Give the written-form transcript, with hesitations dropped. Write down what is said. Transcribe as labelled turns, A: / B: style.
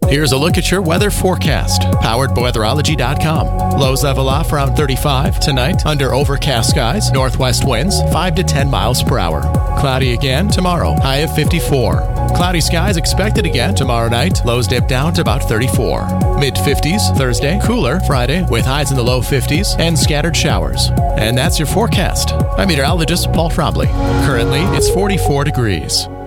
A: Here's a look at your weather forecast, powered by weatherology.com. Lows level off around 35 tonight, under overcast skies, northwest winds 5 to 10 miles per hour. Cloudy again tomorrow, high of 54. Cloudy skies expected again tomorrow night, lows dip down to about 34. Mid-50s Thursday, cooler Friday with highs in the low 50s and scattered showers. And that's your forecast. I'm meteorologist Paul Frombley. Currently, it's 44 degrees.